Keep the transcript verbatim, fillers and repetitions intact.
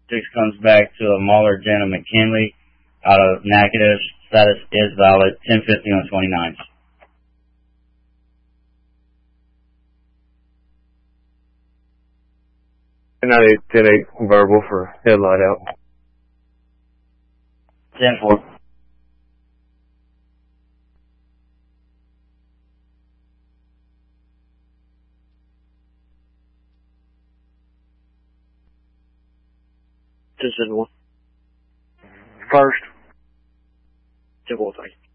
six comes back to a Mauler Jenna McKinley out of Natchitoches. Status is valid. ten fifty on twenty-nine. nine eight, ten eight, verbal for headlight out. ten four. ten seven one. First. ten four, thank you.